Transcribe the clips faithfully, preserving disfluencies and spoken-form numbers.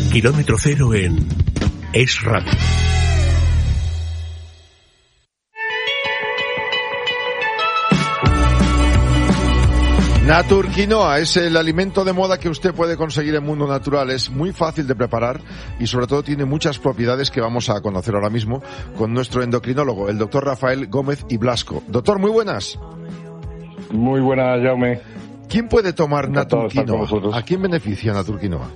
Kilómetro cero en Es Radio. Naturquinoa es el alimento de moda que usted puede conseguir en Mundo Natural. Es muy fácil de preparar y sobre todo tiene muchas propiedades que vamos a conocer ahora mismo con nuestro endocrinólogo, el doctor Rafael Gómez y Blasco. Doctor, muy buenas. Muy buenas, Jaume. ¿Quién puede tomar Naturquinoa? ¿A quién beneficia Naturquinoa?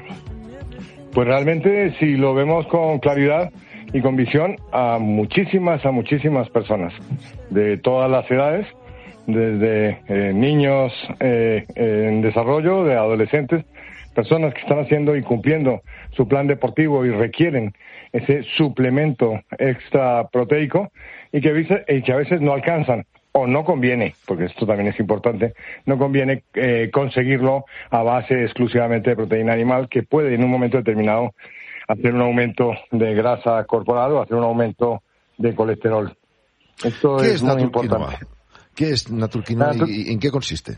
Pues realmente, si lo vemos con claridad y con visión, a muchísimas, a muchísimas personas de todas las edades, desde eh, niños eh, en desarrollo, de adolescentes, personas que están haciendo y cumpliendo su plan deportivo y requieren ese suplemento extra proteico y que, y que a veces no alcanzan o no conviene, porque esto también es importante, no conviene eh, conseguirlo a base exclusivamente de proteína animal, que puede en un momento determinado hacer un aumento de grasa corporal o hacer un aumento de colesterol. Esto ¿Qué es, es muy importante. ¿Qué es Naturquinoa Natur- y en qué consiste?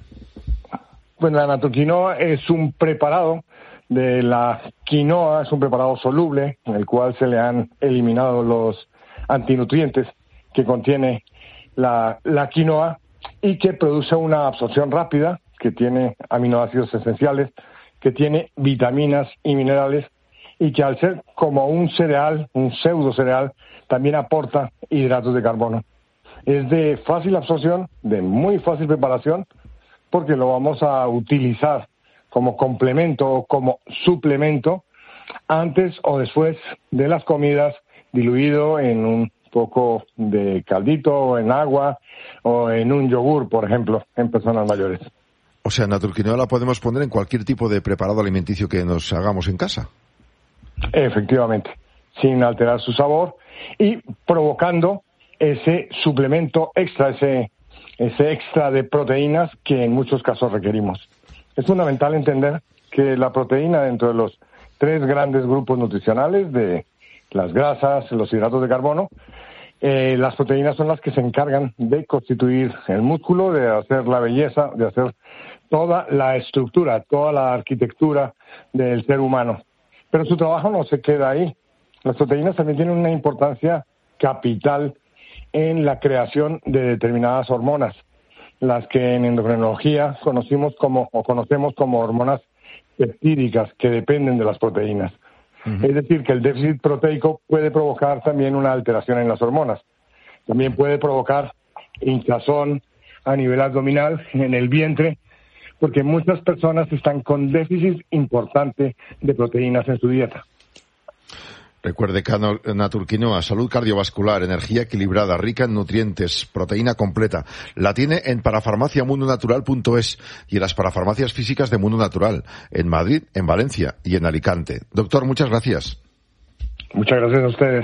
Bueno, la Naturquinoa es un preparado de la quinoa, es un preparado soluble en el cual se le han eliminado los antinutrientes que contiene la, la quinoa y que produce una absorción rápida, que tiene aminoácidos esenciales, que tiene vitaminas y minerales y que al ser como un cereal, un pseudo cereal, también aporta hidratos de carbono. Es de fácil absorción, de muy fácil preparación, porque lo vamos a utilizar como complemento o como suplemento antes o después de las comidas, diluido en un poco de caldito o en agua o en un yogur, por ejemplo, en personas mayores. O sea, Naturquinoa la podemos poner en cualquier tipo de preparado alimenticio que nos hagamos en casa. Efectivamente, sin alterar su sabor y provocando ese suplemento extra, ese, ese extra de proteínas que en muchos casos requerimos. Es fundamental entender que la proteína, dentro de los tres grandes grupos nutricionales de las grasas, los hidratos de carbono, eh, las proteínas son las que se encargan de constituir el músculo, de hacer la belleza, de hacer toda la estructura, toda la arquitectura del ser humano. Pero su trabajo no se queda ahí. Las proteínas también tienen una importancia capital en la creación de determinadas hormonas, las que en endocrinología conocimos como o conocemos como hormonas peptídicas que dependen de las proteínas. Uh-huh. Es decir, que el déficit proteico puede provocar también una alteración en las hormonas. También puede provocar hinchazón a nivel abdominal, en el vientre, porque muchas personas están con déficit importante de proteínas en su dieta. Recuerde que Naturquinoa, salud cardiovascular, energía equilibrada, rica en nutrientes, proteína completa. La tiene en parafarmacia mundo natural punto es y en las parafarmacias físicas de Mundo Natural, en Madrid, en Valencia y en Alicante. Doctor, muchas gracias. Muchas gracias a ustedes.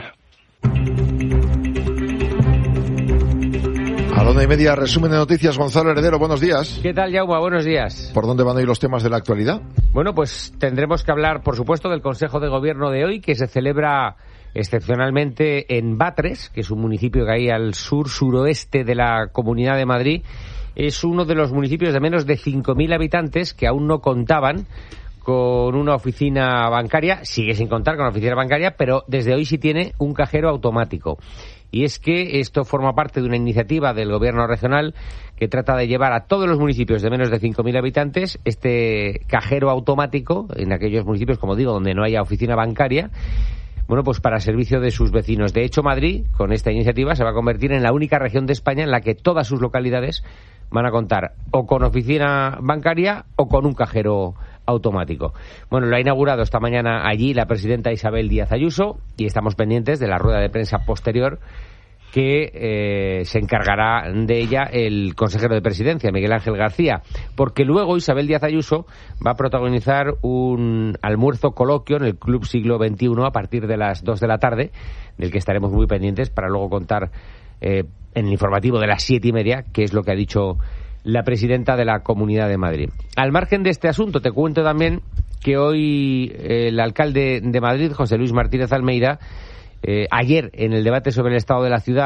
A la una y media, resumen de noticias. Gonzalo Heredero, buenos días. ¿Qué tal, Jaume? Buenos días. ¿Por dónde van a ir los temas de la actualidad? Bueno, pues tendremos que hablar, por supuesto, del Consejo de Gobierno de hoy, que se celebra excepcionalmente en Batres, que es un municipio que hay al sur-suroeste de la Comunidad de Madrid. Es uno de los municipios de menos de cinco mil habitantes que aún no contaban con una oficina bancaria. Sigue sin contar con una oficina bancaria, pero desde hoy sí tiene un cajero automático. Y es que esto forma parte de una iniciativa del Gobierno regional que trata de llevar a todos los municipios de menos de cinco mil habitantes este cajero automático, en aquellos municipios, como digo, donde no haya oficina bancaria, bueno, pues para servicio de sus vecinos. De hecho, Madrid, con esta iniciativa, se va a convertir en la única región de España en la que todas sus localidades van a contar o con oficina bancaria o con un cajero automático. Bueno, lo ha inaugurado esta mañana allí la presidenta Isabel Díaz Ayuso y estamos pendientes de la rueda de prensa posterior que eh, se encargará de ella el consejero de Presidencia, Miguel Ángel García, porque luego Isabel Díaz Ayuso va a protagonizar un almuerzo coloquio en el Club Siglo veintiuno a partir de las dos de la tarde, del que estaremos muy pendientes para luego contar eh, en el informativo de las siete y media qué es lo que ha dicho la presidenta de la Comunidad de Madrid. Al margen de este asunto, te cuento también que hoy eh, el alcalde de Madrid, José Luis Martínez Almeida, eh, ayer en el debate sobre el estado de la ciudad,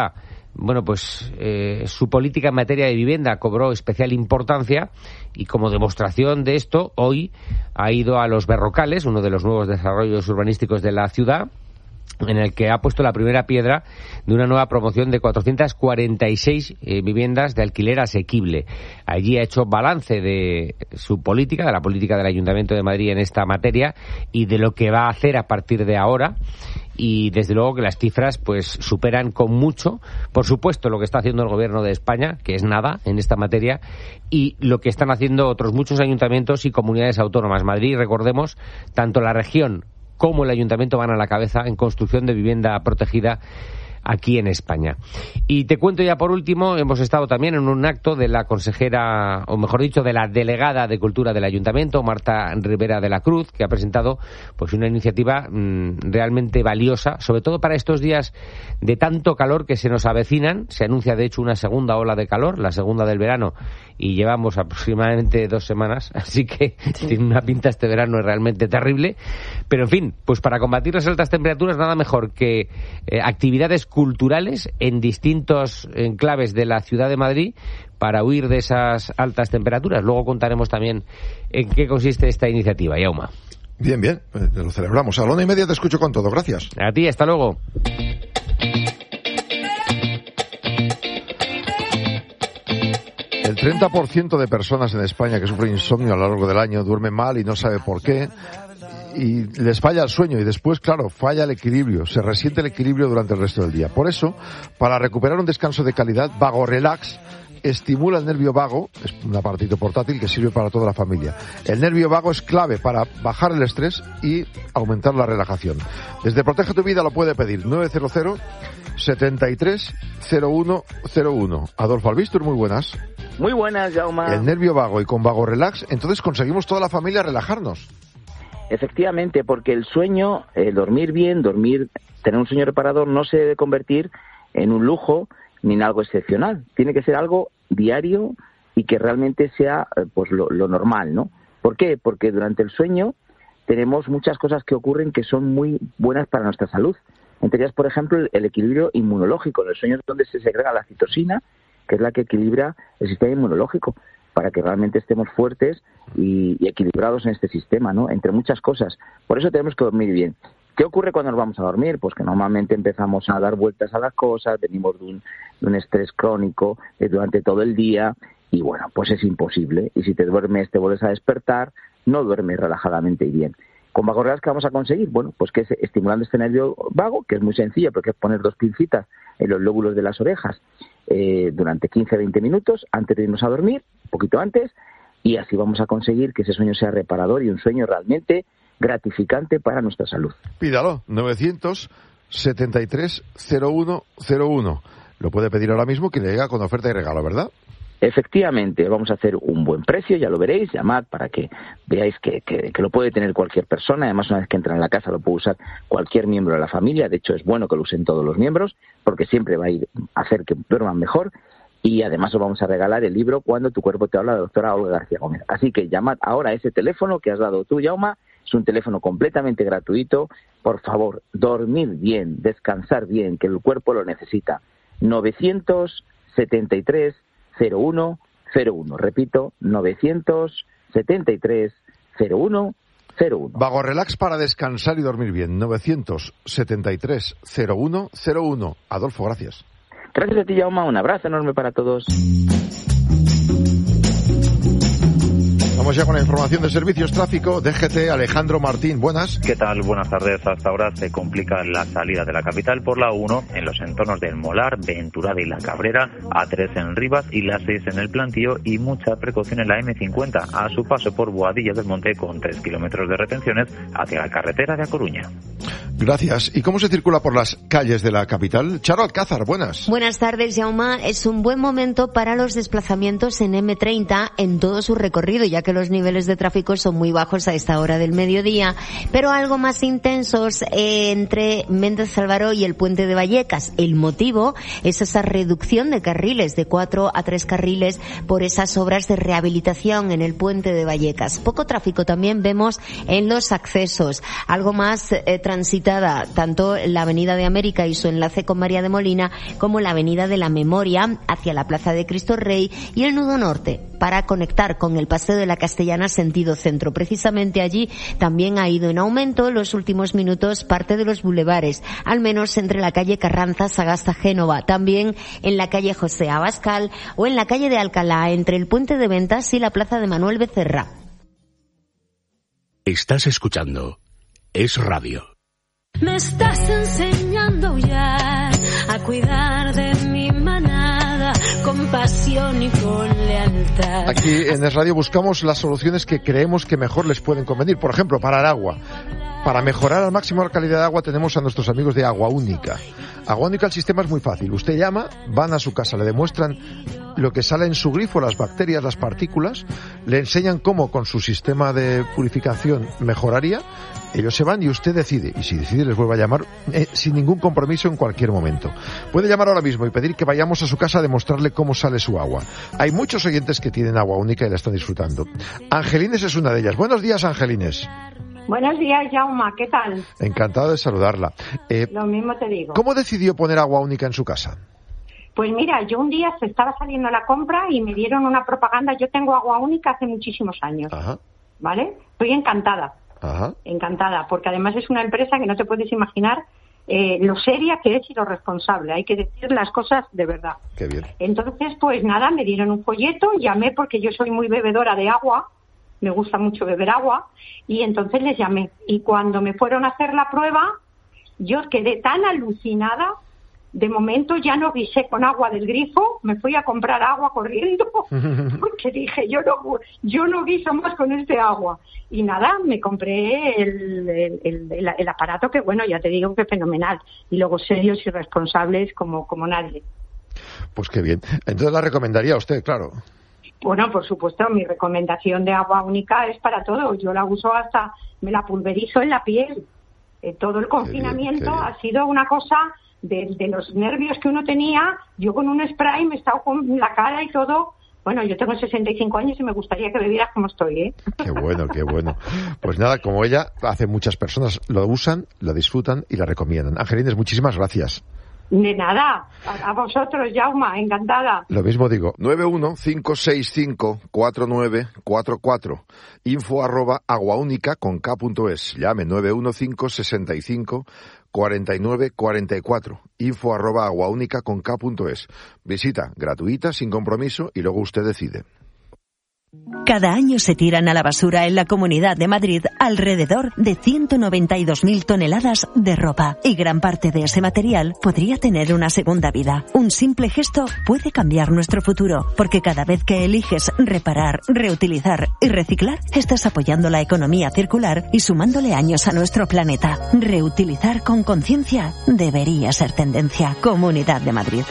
bueno, pues eh, su política en materia de vivienda cobró especial importancia y como demostración de esto, hoy ha ido a Los Berrocales, uno de los nuevos desarrollos urbanísticos de la ciudad, en el que ha puesto la primera piedra de una nueva promoción de cuatrocientas cuarenta y seis eh, viviendas de alquiler asequible. Allí ha hecho balance de su política, de la política del Ayuntamiento de Madrid en esta materia y de lo que va a hacer a partir de ahora. Y desde luego que las cifras pues superan con mucho, por supuesto, lo que está haciendo el Gobierno de España, que es nada en esta materia, y lo que están haciendo otros muchos ayuntamientos y comunidades autónomas. Madrid, recordemos, tanto la región como el Ayuntamiento van a la cabeza en construcción de vivienda protegida aquí en España. Y te cuento ya por último, hemos estado también en un acto de la consejera, o mejor dicho, de la delegada de Cultura del Ayuntamiento, Marta Rivera de la Cruz, que ha presentado pues una iniciativa mmm, realmente valiosa, sobre todo para estos días de tanto calor que se nos avecinan. Se anuncia, de hecho, una segunda ola de calor, la segunda del verano, y llevamos aproximadamente dos semanas, así que sí. Tiene una pinta este verano realmente terrible. Pero, en fin, pues para combatir las altas temperaturas, nada mejor que eh, actividades culturales en distintos enclaves de la ciudad de Madrid para huir de esas altas temperaturas. Luego contaremos también en qué consiste esta iniciativa. Yauma. Bien, bien, pues lo celebramos. A la una y media te escucho con todo. Gracias. A ti, hasta luego. El treinta por ciento de personas en España que sufren insomnio a lo largo del año duermen mal y no sabe por qué. Y les falla el sueño y después, claro, falla el equilibrio, se resiente el equilibrio durante el resto del día. Por eso, para recuperar un descanso de calidad, Vago Relax estimula el nervio vago, es un aparatito portátil que sirve para toda la familia. El nervio vago es clave para bajar el estrés y aumentar la relajación. Desde Protege tu Vida lo puede pedir nueve cero cero, setenta y tres, cero uno cero uno. Adolfo Albistur, muy buenas. Muy buenas, Jaume. El nervio vago y con Vago Relax, entonces conseguimos toda la familia relajarnos. Efectivamente, porque el sueño, el dormir bien, dormir, tener un sueño reparador no se debe convertir en un lujo ni en algo excepcional. Tiene que ser algo diario y que realmente sea pues lo, lo normal, ¿no? ¿Por qué? Porque durante el sueño tenemos muchas cosas que ocurren que son muy buenas para nuestra salud. Entre ellas, por ejemplo, el, el equilibrio inmunológico. En el sueño es donde se segrega la citosina, que es la que equilibra el sistema inmunológico, para que realmente estemos fuertes y, y equilibrados en este sistema, ¿no? Entre muchas cosas. Por eso tenemos que dormir bien. ¿Qué ocurre cuando nos vamos a dormir? Pues que normalmente empezamos a dar vueltas a las cosas, venimos de un, de un estrés crónico eh, durante todo el día y, bueno, pues es imposible. Y si te duermes, te vuelves a despertar, no duermes relajadamente y bien. ¿Con Vago Relax qué vamos a conseguir? Bueno, pues que es estimulando este nervio vago, que es muy sencillo, porque es poner dos pincitas en los lóbulos de las orejas eh, durante quince a veinte minutos antes de irnos a dormir, un poquito antes, y así vamos a conseguir que ese sueño sea reparador y un sueño realmente gratificante para nuestra salud. Pídalo, novecientos setenta y tres, cero uno cero uno. Lo puede pedir ahora mismo, que le llega con oferta y regalo, ¿verdad? Efectivamente, vamos a hacer un buen precio, ya lo veréis, llamad para que veáis que, que, que lo puede tener cualquier persona. Además, una vez que entra en la casa lo puede usar cualquier miembro de la familia. De hecho, es bueno que lo usen todos los miembros, porque siempre va a ir a hacer que duerman mejor. Y además os vamos a regalar el libro Cuando tu cuerpo te habla, de la doctora Olga García Gómez. Así que llamad ahora a ese teléfono que has dado tú, Jaume. Es un teléfono completamente gratuito. Por favor, dormir bien, descansar bien, que el cuerpo lo necesita. novecientos setenta y tres, cero uno cero uno. Repito, novecientos setenta y tres, cero uno cero uno. Vago Relax para descansar y dormir bien. novecientos setenta y tres, cero uno cero uno. Adolfo, gracias. Gracias a ti, Jaume. Un abrazo enorme para todos. Vamos ya con la información de servicios tráfico. D G T, Alejandro Martín, buenas. ¿Qué tal? Buenas tardes. Hasta ahora se complica la salida de la capital por la uno en los entornos del Molar, Venturada y La Cabrera, A tres en Rivas y la seis en el Plantío, y mucha precaución en la eme cincuenta a su paso por Boadilla del Monte, con tres kilómetros de retenciones hacia la carretera de A Coruña. Gracias. ¿Y cómo se circula por las calles de la capital? Charo Alcázar, buenas. Buenas tardes, Jaume. Es un buen momento para los desplazamientos en eme treinta en todo su recorrido, ya que los niveles de tráfico son muy bajos a esta hora del mediodía, pero algo más intensos eh, entre Méndez Álvaro y el Puente de Vallecas. El motivo es esa reducción de carriles de cuatro a tres carriles por esas obras de rehabilitación en el Puente de Vallecas. Poco tráfico también vemos en los accesos, algo más eh, transitado transitada tanto la Avenida de América y su enlace con María de Molina como la Avenida de la Memoria hacia la Plaza de Cristo Rey y el nudo norte para conectar con el Paseo de la Castellana sentido centro. Precisamente allí también ha ido en aumento en los últimos minutos parte de los bulevares, al menos entre la calle Carranza, Sagasta, Génova, también en la calle José Abascal o en la calle de Alcalá entre el Puente de Ventas y la Plaza de Manuel Becerra. Estás escuchando Es Radio. Me estás enseñando ya a cuidar de mi manada con pasión y con lealtad. Aquí en Es Radio buscamos las soluciones que creemos que mejor les pueden convenir. Por ejemplo, para el agua. Para mejorar al máximo la calidad de agua tenemos a nuestros amigos de Agua Única. Agua Única, el sistema es muy fácil. Usted llama, van a su casa, le demuestran lo que sale en su grifo, las bacterias, las partículas, le enseñan cómo con su sistema de purificación mejoraría, ellos se van y usted decide. Y si decide les vuelve a llamar eh, sin ningún compromiso en cualquier momento. Puede llamar ahora mismo y pedir que vayamos a su casa a demostrarle cómo sale su agua. Hay muchos oyentes que tienen Agua Única y la están disfrutando. Angelines es una de ellas. Buenos días, Angelines. Buenos días, Jauma, ¿qué tal? Encantado de saludarla. Eh, Lo mismo te digo. ¿Cómo decidió poner Agua Única en su casa? Pues mira, yo un día se estaba saliendo a la compra y me dieron una propaganda. Yo tengo Agua Única hace muchísimos años. Ajá. ¿Vale? Estoy encantada. Ajá. Encantada, porque además es una empresa que no te puedes imaginar eh, lo seria que es y lo responsable. Hay que decir las cosas de verdad. Qué bien. Entonces, pues nada, me dieron un folleto, llamé porque yo soy muy bebedora de agua. Me gusta mucho beber agua, y entonces les llamé. Y cuando me fueron a hacer la prueba, yo quedé tan alucinada, de momento ya no guisé con agua del grifo, me fui a comprar agua corriendo, porque dije, yo no yo no guiso más con este agua. Y nada, me compré el, el, el, el aparato que, bueno, ya te digo que fenomenal. Y luego serios y responsables como, como nadie. Pues qué bien. Entonces la recomendaría a usted, claro. Bueno, por supuesto, mi recomendación de Agua Única es para todo. Yo la uso hasta, me la pulverizo en la piel. Eh, todo el confinamiento qué bien, qué bien. ha sido una cosa de, de los nervios que uno tenía. Yo con un spray me he estado con la cara y todo. Bueno, yo tengo sesenta y cinco años y me gustaría que bebieras como estoy, ¿eh? Qué bueno, qué bueno. Pues nada, como ella, hace muchas personas lo usan, lo disfrutan y la recomiendan. Angelines, muchísimas gracias. De nada, a, a vosotros, Jauma, encantada. Lo mismo digo, nueve uno cinco seis cinco cuatro nueve cuatro cuatro, info arroba aguaúnica con K punto es, llame nueve uno cinco seis cinco cuatro nueve cuatro cuatro, info arroba aguaúnica con K punto es. Visita gratuita, sin compromiso, y luego usted decide. Cada año se tiran a la basura en la Comunidad de Madrid alrededor de ciento noventa y dos mil toneladas de ropa, y gran parte de ese material podría tener una segunda vida. Un simple gesto puede cambiar nuestro futuro, porque cada vez que eliges reparar, reutilizar y reciclar, estás apoyando la economía circular y sumándole años a nuestro planeta. Reutilizar con conciencia debería ser tendencia. Comunidad de Madrid.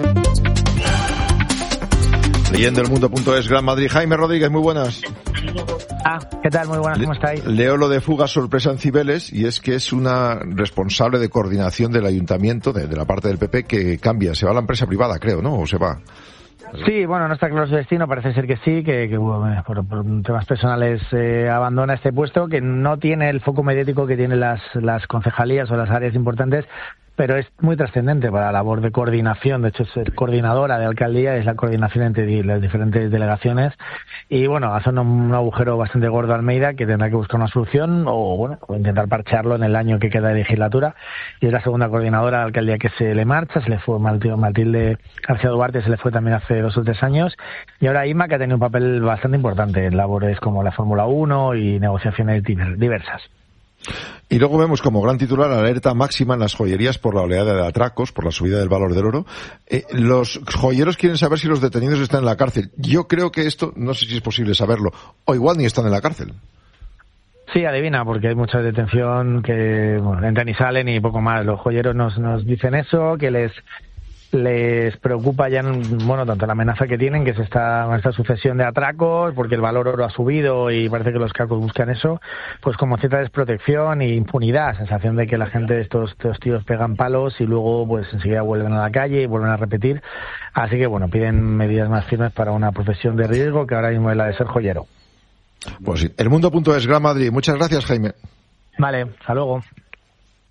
Leyendo el mundo punto es, Gran Madrid. Jaime Rodríguez, muy buenas. Ah, ¿qué tal? Muy buenas, ¿cómo estáis? Leo lo de fuga sorpresa en Cibeles, y es que es una responsable de coordinación del ayuntamiento, de, de la parte del P P, que cambia. Se va a la empresa privada, creo, ¿no? ¿O se va? Sí, bueno, no está claro su destino, parece ser que sí, que, que bueno, por, por temas personales eh, abandona este puesto, que no tiene el foco mediático que tienen las, las concejalías o las áreas importantes, pero es muy trascendente para la labor de coordinación. De hecho, es coordinadora de alcaldía, es la coordinación entre las diferentes delegaciones, y bueno, hace un, un agujero bastante gordo a Almeida, que tendrá que buscar una solución o bueno, o intentar parchearlo en el año que queda de legislatura, y es la segunda coordinadora de alcaldía que se le marcha. Se le fue Matilde García Duarte, se le fue también hace dos o tres años, y ahora Inma, que ha tenido un papel bastante importante en labores como la Fórmula uno y negociaciones diversas. Y luego vemos como gran titular alerta máxima en las joyerías por la oleada de atracos, por la subida del valor del oro. Eh, los joyeros quieren saber si los detenidos están en la cárcel. Yo creo que esto, no sé si es posible saberlo, o igual ni están en la cárcel. Sí, adivina, porque hay mucha detención que bueno, entran y salen y poco más. Los joyeros nos, nos dicen eso, que les les preocupa ya, bueno, tanto la amenaza que tienen, que es esta, esta sucesión de atracos, porque el valor oro ha subido y parece que los cacos buscan eso, pues como cierta desprotección e impunidad, sensación de que la gente, estos, estos tíos pegan palos y luego pues enseguida vuelven a la calle y vuelven a repetir. Así que bueno, piden medidas más firmes para una profesión de riesgo que ahora mismo es la de ser joyero. Pues sí. El mundo punto es, Gran Madrid. Muchas gracias, Jaime. Vale, hasta luego.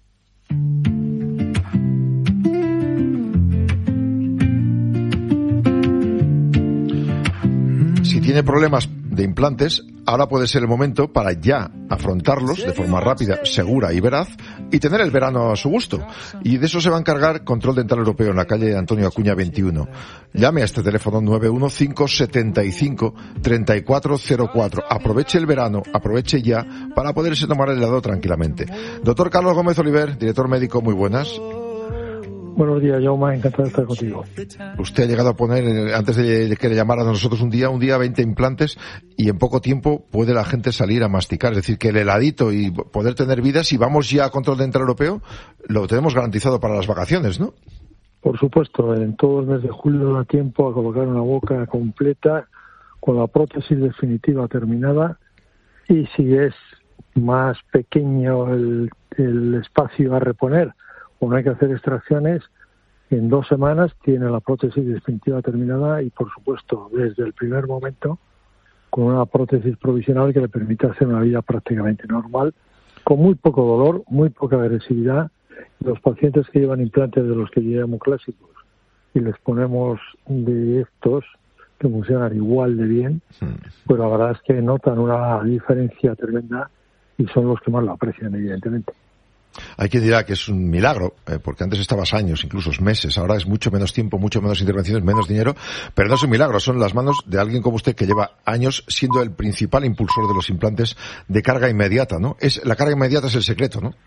Si tiene problemas de implantes, ahora puede ser el momento para ya afrontarlos de forma rápida, segura y veraz y tener el verano a su gusto. Y de eso se va a encargar Control Dental Europeo en la calle Antonio Acuña veintiuno. Llame a este teléfono nueve uno cinco siete cinco tres cuatro cero cuatro. Aproveche el verano, aproveche ya para poderse tomar el helado tranquilamente. Doctor Carlos Gómez Oliver, director médico, muy buenas. Buenos días, Jaume, encantado de estar contigo. Usted ha llegado a poner, antes de que le llamaran a nosotros un día, un día veinte implantes y en poco tiempo puede la gente salir a masticar. Es decir, que el heladito y poder tener vida, si vamos ya a Control Dental Europeo, lo tenemos garantizado para las vacaciones, ¿no? Por supuesto, en todo el mes de julio da tiempo a colocar una boca completa con la prótesis definitiva terminada y si es más pequeño el, el espacio a reponer o no hay que hacer extracciones, en dos semanas tiene la prótesis definitiva terminada y, por supuesto, desde el primer momento, con una prótesis provisional que le permite hacer una vida prácticamente normal, con muy poco dolor, muy poca agresividad. Los pacientes que llevan implantes de los que llevamos clásicos y les ponemos de estos que funcionan igual de bien, pues la verdad es que notan una diferencia tremenda y son los que más lo aprecian, evidentemente. Hay quien dirá que es un milagro, eh, porque antes estabas años, incluso meses, ahora es mucho menos tiempo, mucho menos intervenciones, menos dinero, pero no es un milagro, son las manos de alguien como usted que lleva años siendo el principal impulsor de los implantes de carga inmediata, ¿no? Es, la carga inmediata es el secreto, ¿no?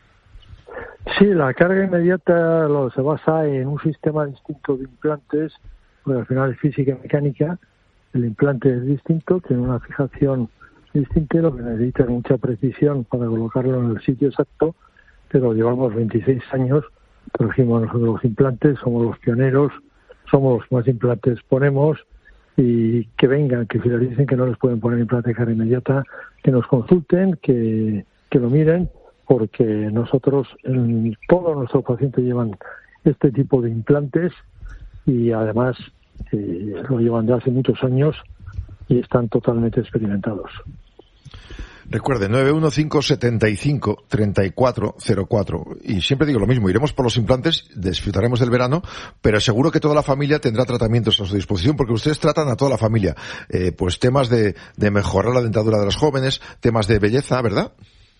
Sí, la carga inmediata lo, se basa en un sistema distinto de implantes, porque al final es física y mecánica, el implante es distinto, tiene una fijación distinta, lo que necesita es mucha precisión para colocarlo en el sitio exacto, pero llevamos veintiséis años, corregimos nosotros los implantes, somos los pioneros, somos los que más implantes ponemos y que vengan, que finalicen, que no les pueden poner implante de carga inmediata, que nos consulten, que, que lo miren, porque nosotros, en, todos nuestros pacientes llevan este tipo de implantes y además eh, lo llevan de hace muchos años y están totalmente experimentados. Recuerde, nueve uno cinco siete cinco tres cuatro cero cuatro. Y siempre digo lo mismo, iremos por los implantes, disfrutaremos del verano, pero seguro que toda la familia tendrá tratamientos a su disposición, porque ustedes tratan a toda la familia. Eh, pues temas de, de mejorar la dentadura de los jóvenes, temas de belleza, ¿verdad?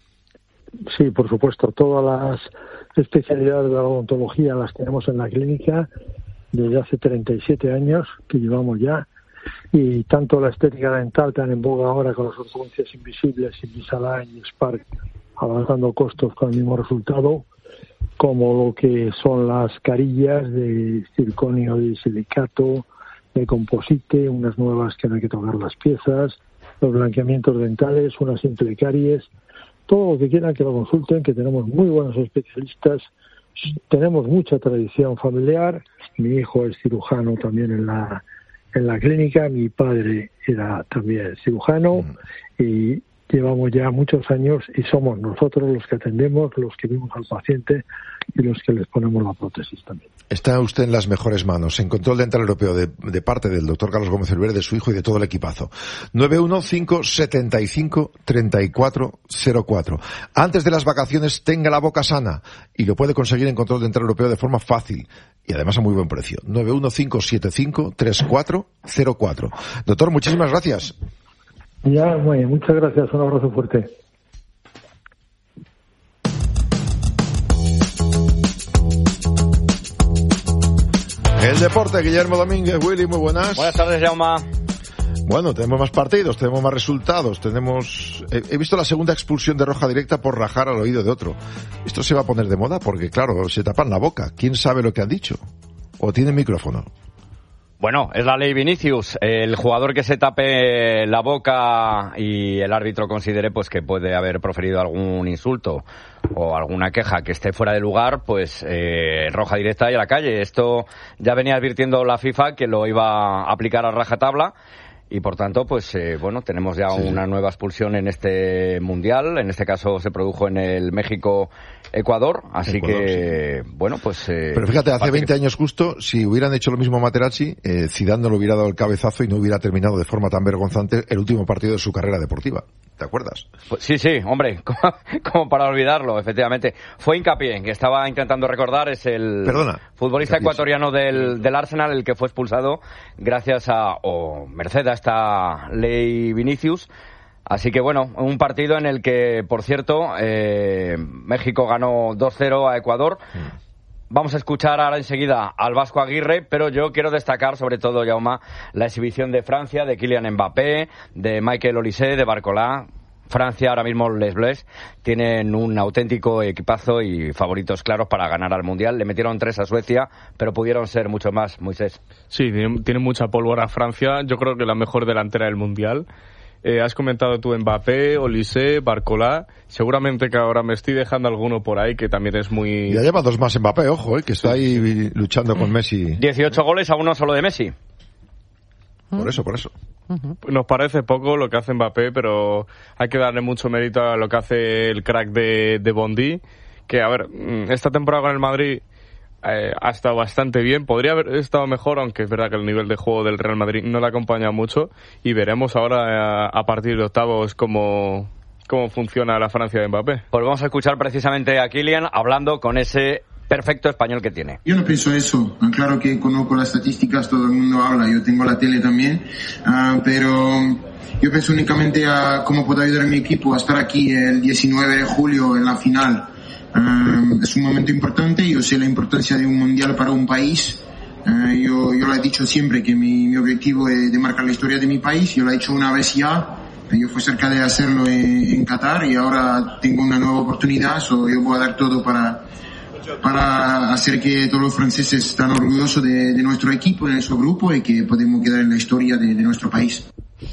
Sí, por supuesto. Todas las especialidades de la odontología las tenemos en la clínica desde hace treinta y siete años que llevamos ya. Y tanto la estética dental tan en boga ahora con las ortodoncias invisibles, Invisalign y Spark, avanzando costos con el mismo resultado, como lo que son las carillas de circonio, de silicato, de composite, unas nuevas que no hay que tocar las piezas, los blanqueamientos dentales, una simple caries, todo lo que quieran que lo consulten, que tenemos muy buenos especialistas, tenemos mucha tradición familiar, mi hijo es cirujano también en la en la clínica, mi padre era también cirujano y llevamos ya muchos años y somos nosotros los que atendemos, los que vemos al paciente y los que les ponemos la prótesis también. Está usted en las mejores manos, en Control Dental Europeo, de, de parte del doctor Carlos Gómez Oliver, de su hijo y de todo el equipazo. nueve uno cinco siete cinco tres cuatro cero cuatro. Antes de las vacaciones, tenga la boca sana y lo puede conseguir en Control Dental Europeo de forma fácil y además a muy buen precio. nueve uno cinco siete cinco tres cuatro cero cuatro. Doctor, muchísimas gracias. Ya, muy bien, muchas gracias, un abrazo fuerte. El deporte, Guillermo Domínguez. Willy, muy buenas. Buenas tardes, Jaume. Bueno, tenemos más partidos, tenemos más resultados, tenemos... He, he visto la segunda expulsión de roja directa por rajar al oído de otro. Esto se va a poner de moda porque, claro, se tapan la boca. ¿Quién sabe lo que han dicho? ¿O tiene micrófono? Bueno, es la ley Vinicius. El jugador que se tape la boca y el árbitro considere pues que puede haber proferido algún insulto o alguna queja que esté fuera de lugar, pues eh, roja directa y a la calle. Esto ya venía advirtiendo la FIFA que lo iba a aplicar a rajatabla. Y por tanto, pues eh, bueno, tenemos ya sí. una nueva expulsión en este mundial. En este caso se produjo en el México-Ecuador. Así Ecuador, que, sí. bueno, pues... Eh, Pero fíjate, hace veinte que... años justo, si hubieran hecho lo mismo a Materazzi, eh, Zidane no le hubiera dado el cabezazo y no hubiera terminado de forma tan vergonzante el último partido de su carrera deportiva. ¿te acuerdas? Pues sí, sí, hombre, como, como para olvidarlo, efectivamente. Fue Hincapié, que estaba intentando recordar, es el Perdona, futbolista Hincapié, ecuatoriano del, del Arsenal, el que fue expulsado gracias a, o merced a esta ley Vinicius. Así que bueno, un partido en el que, por cierto, eh, México ganó dos cero a Ecuador. Mm. Vamos a escuchar ahora enseguida al Vasco Aguirre, pero yo quiero destacar sobre todo, Jaume, la exhibición de Francia, de Kylian Mbappé, de Michael Olise, de Barcola. Francia, ahora mismo Les Bleus, tienen un auténtico equipazo y favoritos claros para ganar al Mundial. Le metieron tres a Suecia, pero pudieron ser mucho más, Moisés. Sí, tiene, tiene mucha pólvora Francia. Yo creo que la mejor delantera del Mundial. Eh, has comentado tú Mbappé, Olise, Barcola. Seguramente que ahora me estoy dejando alguno por ahí que también es muy... Ya lleva dos más Mbappé, ojo, eh, que está ahí luchando con Messi. dieciocho goles a uno solo de Messi. Por eso, por eso. Nos parece poco lo que hace Mbappé, pero hay que darle mucho mérito a lo que hace el crack de, de Bondy, que, a ver, esta temporada con el Madrid eh, ha estado bastante bien. Podría haber estado mejor, aunque es verdad que el nivel de juego del Real Madrid no le acompaña mucho, y veremos ahora, a, a partir de octavos, cómo, cómo funciona la Francia de Mbappé. Pues vamos a escuchar precisamente a Kylian hablando con ese perfecto español que tiene. Yo no pienso eso. Claro que conozco las estadísticas, todo el mundo habla, yo tengo la tele también, uh, pero yo pienso únicamente a cómo puedo ayudar a mi equipo a estar aquí el diecinueve de julio en la final. Uh, es un momento importante, yo sé la importancia de un mundial para un país. Uh, yo, yo lo he dicho siempre que mi, mi objetivo es de marcar la historia de mi país, yo lo he hecho una vez ya. Yo fui cerca de hacerlo en, en Qatar y ahora tengo una nueva oportunidad, so yo voy a dar todo para para hacer que todos los franceses estén orgullosos de, de nuestro equipo, de nuestro grupo y que podemos quedar en la historia de, de nuestro país.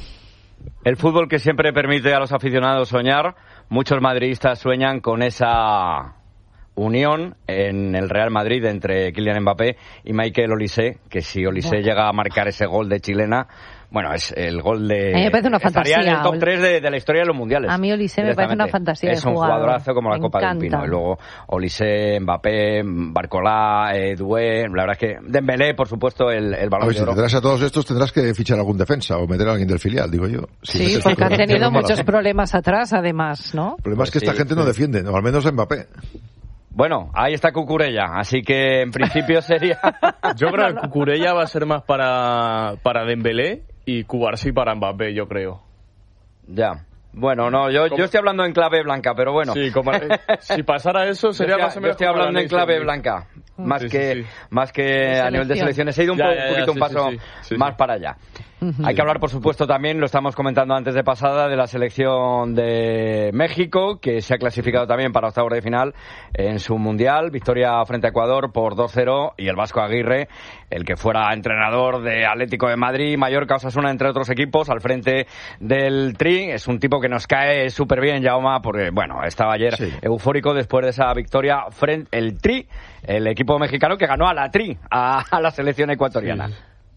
El fútbol que siempre permite a los aficionados soñar. Muchos madridistas sueñan con esa unión en el Real Madrid entre Kylian Mbappé y Michael Olise, que si Olise bueno. llega a marcar ese gol de chilena, bueno, es el gol de... A mí me parece una fantasía. Estaría en el top tres de, de la historia de los mundiales. A mí Olise me parece una fantasía Es de un jugador. jugadorazo como la me Copa encanta. del Pino. Y luego Olise, Mbappé, Barcola, eh, Doué, la verdad es que Dembélé, por supuesto, el, el balón a ver, de si oro. tendrás a todos estos tendrás que fichar algún defensa o meter a alguien del filial, digo yo. Si sí, porque han tenido muchos problemas atrás, además, ¿no? El problema es que Pues esta sí, gente sí. no defiende, o al menos Mbappé. Bueno, ahí está Cucurella, así que en principio sería... Yo creo que Cucurella va a ser más para, para Dembélé y Cubarsí para Mbappé, yo creo. Ya. Bueno, no, yo, yo estoy hablando en clave blanca, pero bueno. Sí, como, eh, si pasara eso sería yo estoy, más o menos. Yo estoy como hablando en clave Nation, blanca, más sí, que sí, sí. más que a nivel de selecciones. He ido un, ya, po, ya, ya, poquito sí, un paso sí, sí, sí, más sí. para allá. Hay que hablar, por supuesto, también, lo estamos comentando antes de pasada, de la selección de México, que se ha clasificado también para octavos de final en su Mundial. Victoria frente a Ecuador por dos cero y el Vasco Aguirre, el que fuera entrenador de Atlético de Madrid, Mallorca, Osasuna, entre otros equipos, al frente del Tri. Es un tipo que nos cae súper bien, Jaume, porque, bueno, estaba ayer sí. eufórico después de esa victoria frente el Tri, el equipo mexicano que ganó a la Tri, a, a la selección ecuatoriana. Sí.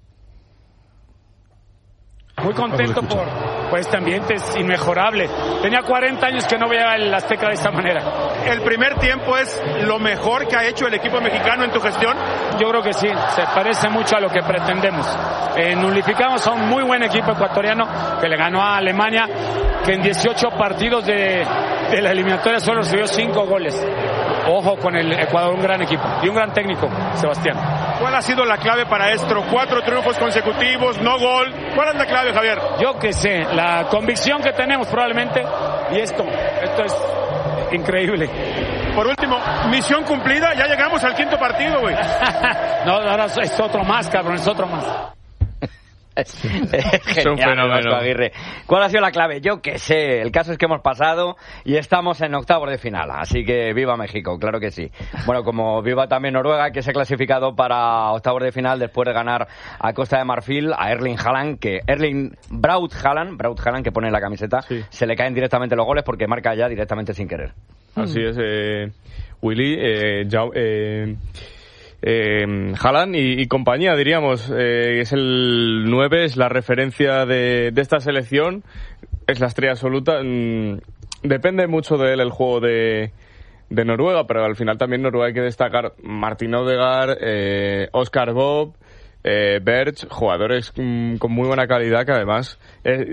Muy contento por, por este ambiente, es inmejorable. Tenía cuarenta años que no veía el Azteca de esta manera. ¿El primer tiempo es lo mejor que ha hecho el equipo mexicano en tu gestión? Yo creo que sí, se parece mucho a lo que pretendemos. Eh, nulificamos a un muy buen equipo ecuatoriano que le ganó a Alemania, que en dieciocho partidos de, de la eliminatoria solo recibió cinco goles. Ojo con el Ecuador, un gran equipo y un gran técnico, Sebastián. ¿Cuál ha sido la clave para esto? Cuatro triunfos consecutivos, no gol. ¿Cuál es la clave, Javier? Yo que sé, la convicción que tenemos probablemente, y esto, esto es increíble. Por último, misión cumplida, ya llegamos al quinto partido, güey. No, ahora es otro más, cabrón, es otro más. Es un fenómeno. Aguirre. ¿Cuál ha sido la clave? Yo qué sé. El caso es que hemos pasado y estamos en octavos de final. Así que viva México, claro que sí. Bueno, como viva también Noruega, que se ha clasificado para octavos de final después de ganar a Costa de Marfil a Erling Haaland, que Erling Braut Haaland, Braut Haaland que pone en la camiseta, sí. se le caen directamente los goles porque marca ya directamente sin querer. Así es, eh, Willy. Eh, ya, eh, Eh, Haaland y, y compañía, diríamos, eh, es el nueve, es la referencia de, de esta selección, es la estrella absoluta. Mm, depende mucho de él el juego de, de Noruega, pero al final también Noruega hay que destacar Martin Odegaard, eh, Oscar Bob, eh, Berch, jugadores mm, con muy buena calidad que además eh,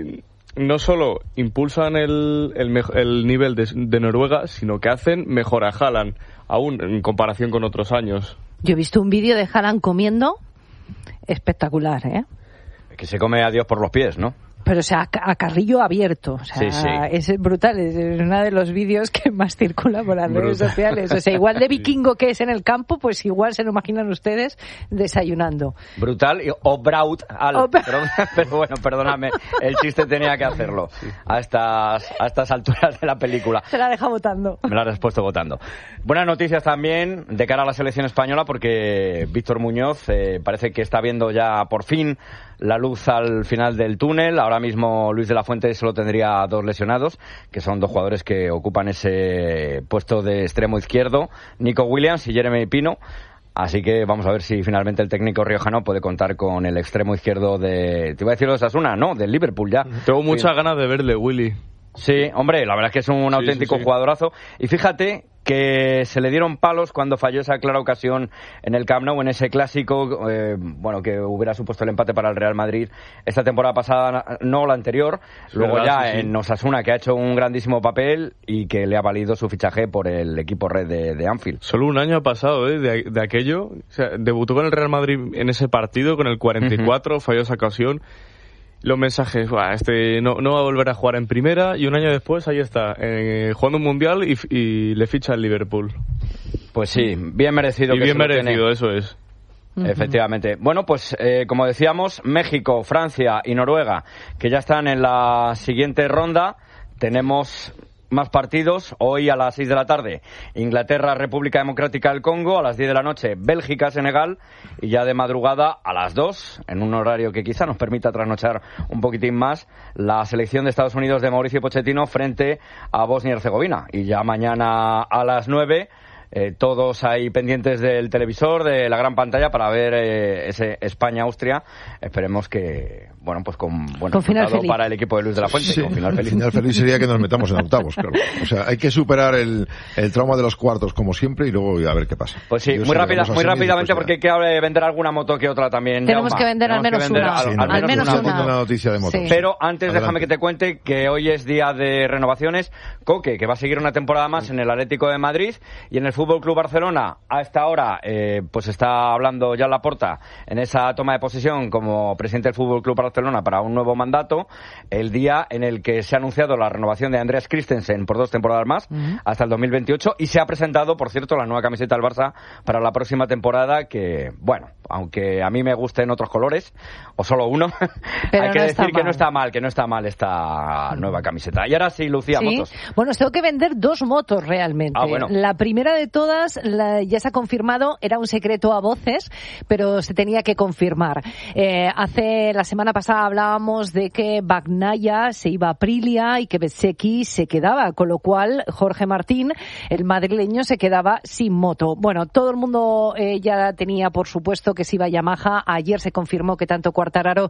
no solo impulsan el, el, el nivel de, de Noruega, sino que hacen mejor a Haaland, aún en comparación con otros años. Yo he visto un vídeo de Haaland comiendo espectacular, ¿eh? Que se come a Dios por los pies, ¿no? Pero, o sea, a carrillo abierto. O sea, sí, sí. Es brutal. Es uno de los vídeos que más circula por las redes sociales. O sea, igual de vikingo que es en el campo, pues igual se lo imaginan ustedes desayunando. Brutal. O Braut al. O... Pero, pero bueno, perdóname, el chiste tenía que hacerlo a estas, a estas alturas de la película. Se la deja votando. Me la has puesto votando. Buenas noticias también de cara a la selección española, porque Víctor Muñoz eh, parece que está viendo ya por fin la luz al final del túnel. Ahora mismo Luis de la Fuente solo tendría dos lesionados, que son dos jugadores que ocupan ese puesto de extremo izquierdo, Nico Williams y Jeremy Pino. Así que vamos a ver si finalmente el técnico riojano puede contar con el extremo izquierdo de... Te iba a decir de Osasuna, no, del Liverpool ya. Tengo muchas sí. ganas de verle, Willy. Sí, hombre, la verdad es que es un sí, auténtico sí, sí. jugadorazo. Y fíjate que se le dieron palos cuando falló esa clara ocasión en el Camp Nou, en ese clásico, eh, bueno, que hubiera supuesto el empate para el Real Madrid esta temporada pasada, no la anterior. Es Luego verdad, ya sí, en Osasuna, que ha hecho un grandísimo papel y que le ha valido su fichaje por el equipo red de, de Anfield. Solo un año ha pasado, ¿eh? de, de aquello. O sea, debutó con el Real Madrid en ese partido, con el cuarenta y cuatro, uh-huh. falló esa ocasión. Los mensajes, bah, este no, no va a volver a jugar en primera, y un año después ahí está, eh, jugando un mundial y, y le ficha el Liverpool. Pues sí, bien merecido. Y que bien se merecido, lo eso es. Efectivamente. Bueno, pues eh, como decíamos, México, Francia y Noruega, que ya están en la siguiente ronda. Tenemos más partidos. Hoy a las seis de la tarde, Inglaterra, República Democrática del Congo. A las diez de la noche, Bélgica, Senegal. Y ya de madrugada, a las dos, en un horario que quizá nos permita trasnochar un poquitín más, la selección de Estados Unidos de Mauricio Pochettino frente a Bosnia y Herzegovina. Y ya mañana a las nueve... Eh, todos ahí pendientes del televisor, de la gran pantalla, para ver eh, ese España-Austria. Esperemos que, bueno, pues con buen con resultado para el equipo de Luis de la Fuente. Sí, con final feliz. final feliz sería que nos metamos en octavos, claro. O sea, hay que superar el, el trauma de los cuartos, como siempre, y luego a ver qué pasa. Pues sí, Yo muy, rápida, muy rápidamente, porque hay que vender alguna moto que otra también. Tenemos Yauma. que vender al menos vender una. Al, sí, al, no, al menos una. una. una noticia de motos. Sí. Pero antes, Adelante. déjame que te cuente que hoy es día de renovaciones. Coque, que va a seguir una temporada más en el Atlético de Madrid, y en el Fútbol Club Barcelona. A esta hora, eh, pues está hablando ya Laporta en esa toma de posesión como presidente del Fútbol Club Barcelona para un nuevo mandato, el día en el que se ha anunciado la renovación de Andreas Christensen por dos temporadas más, uh-huh. hasta el dos mil veintiocho, y se ha presentado, por cierto, la nueva camiseta del Barça para la próxima temporada, que, bueno, aunque a mí me gusten otros colores, o solo uno, hay que no decir que no está mal, que no está mal esta nueva camiseta. Y ahora sí, Lucía, ¿Sí? motos. Bueno, os tengo que vender dos motos realmente. Ah, bueno. La primera de todas, la, ya se ha confirmado, era un secreto a voces, pero se tenía que confirmar. Eh, hace la semana pasada hablábamos de que Bagnaia se iba a Aprilia y que Bezzecchi se quedaba, con lo cual Jorge Martín, el madrileño, se quedaba sin moto. Bueno, todo el mundo eh, ya tenía, por supuesto, que se iba a Yamaha. Ayer se confirmó que tanto Quartararo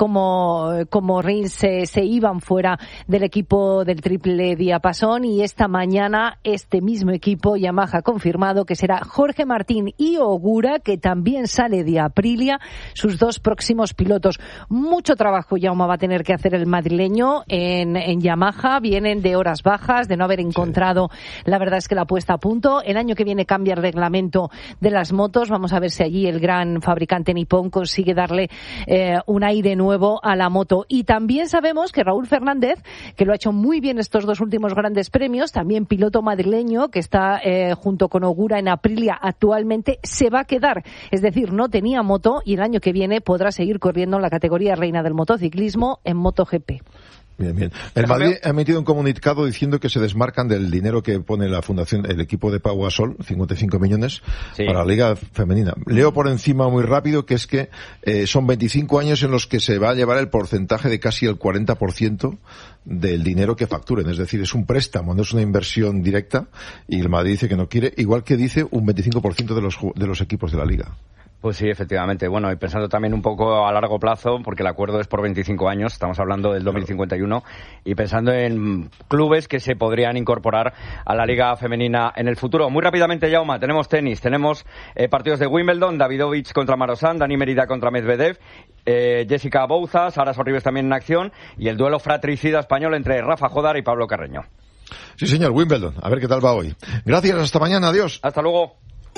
como, como Rins se, se iban fuera del equipo del triple diapasón, y esta mañana este mismo equipo, Yamaha, ha confirmado que será Jorge Martín y Ogura, que también sale de Aprilia, sus dos próximos pilotos. Mucho trabajo, Jaume, va a tener que hacer el madrileño en, en Yamaha. Vienen de horas bajas, de no haber encontrado, sí. la verdad es que la puesta a punto. El año que viene cambia el reglamento de las motos. Vamos a ver si allí el gran fabricante nipón consigue darle eh, un aire nuevo a la moto. Y también sabemos que Raúl Fernández, que lo ha hecho muy bien estos dos últimos grandes premios, también piloto madrileño, que está eh, junto con Ogura en Aprilia actualmente, se va a quedar. Es decir, no tenía moto, y el año que viene podrá seguir corriendo en la categoría reina del motociclismo en MotoGP. Bien, bien. El Madrid ha emitido un comunicado diciendo que se desmarcan del dinero que pone la fundación, el equipo de Pau Gasol, cincuenta y cinco millones, sí. para la Liga Femenina. Leo por encima muy rápido que es que eh, son veinticinco años en los que se va a llevar el porcentaje de casi el cuarenta por ciento del dinero que facturen. Es decir, es un préstamo, no es una inversión directa, y el Madrid dice que no quiere, igual que dice un veinticinco por ciento de los, de los equipos de la Liga. Pues sí, efectivamente. Bueno, y pensando también un poco a largo plazo, porque el acuerdo es por veinticinco años, estamos hablando del dos mil cincuenta y uno, y pensando en clubes que se podrían incorporar a la Liga Femenina en el futuro. Muy rápidamente, Jaume, tenemos tenis, tenemos eh, partidos de Wimbledon, Davidovich contra Marosan, Dani Merida contra Medvedev, eh, Jessica Bouza, Sara Sorribes también en acción, y el duelo fratricida español entre Rafa Jodar y Pablo Carreño. Sí, señor, Wimbledon. A ver qué tal va hoy. Gracias, hasta mañana, adiós. Hasta luego.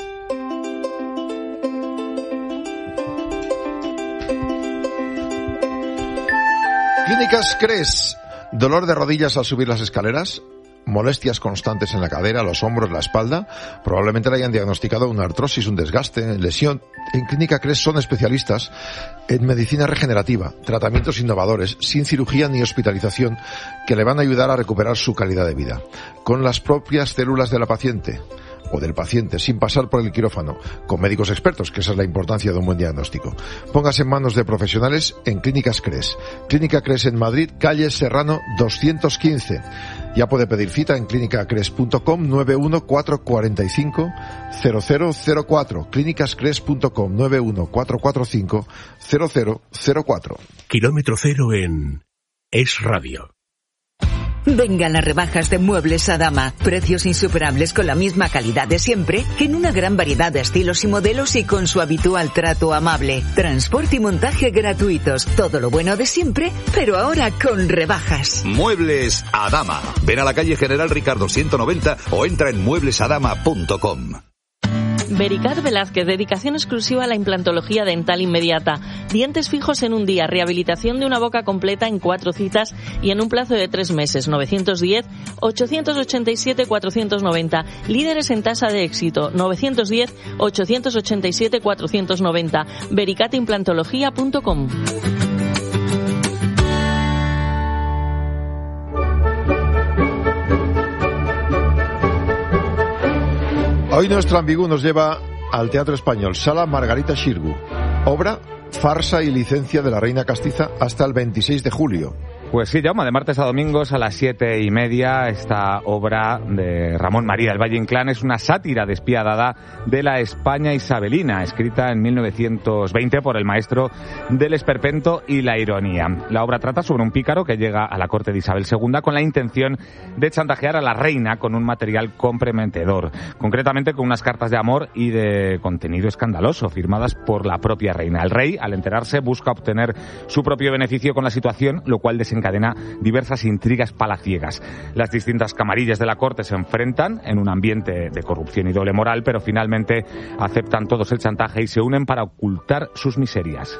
Clínicas Cres. ¿Dolor de rodillas al subir las escaleras? ¿Molestias constantes en la cadera, los hombros, la espalda? Probablemente le hayan diagnosticado una artrosis, un desgaste, lesión. En Clínica Cres son especialistas en medicina regenerativa, tratamientos innovadores, sin cirugía ni hospitalización, que le van a ayudar a recuperar su calidad de vida, con las propias células de la paciente o del paciente, sin pasar por el quirófano, con médicos expertos, que esa es la importancia de un buen diagnóstico. Póngase en manos de profesionales en Clínicas Cres. Clínica Cres en Madrid, calle Serrano doscientos quince. Ya puede pedir cita en clínica cres punto com, nueve uno cuatro cuatro cinco cero cero cero cuatro. clínicas cres punto com, nueve uno cuatro cuatro cinco cero cero cero cuatro. Kilómetro cero en Es Radio. Vengan las rebajas de Muebles Adama. Precios insuperables con la misma calidad de siempre, en una gran variedad de estilos y modelos y con su habitual trato amable. Transporte y montaje gratuitos. Todo lo bueno de siempre, pero ahora con rebajas. Muebles Adama. Ven a la calle General Ricardo ciento noventa o entra en muebles adama punto com. Vericat Velázquez, dedicación exclusiva a la implantología dental inmediata. Dientes fijos en un día, rehabilitación de una boca completa en cuatro citas y en un plazo de tres meses. novecientos diez, ochocientos ochenta y siete, cuatrocientos noventa. Líderes en tasa de éxito. novecientos diez, ochocientos ochenta y siete, cuatrocientos noventa. vericat implantología punto com. Hoy nuestro ambigú nos lleva al Teatro Español, Sala Margarita Xirgu. Obra, farsa y licencia de la Reina Castiza hasta el veintiséis de julio. Pues sí, Jaume, de martes a domingos a las siete y media, esta obra de Ramón María del Valle Inclán es una sátira despiadada de la España isabelina, escrita en mil novecientos veinte por el maestro del esperpento y la ironía. La obra trata sobre un pícaro que llega a la corte de Isabel segunda con la intención de chantajear a la reina con un material comprometedor, concretamente con unas cartas de amor y de contenido escandaloso, firmadas por la propia reina. El rey, al enterarse, busca obtener su propio beneficio con la situación, lo cual desencadena diversas intrigas palaciegas. Las distintas camarillas de la corte se enfrentan en un ambiente de corrupción y doble moral, pero finalmente aceptan todos el chantaje y se unen para ocultar sus miserias.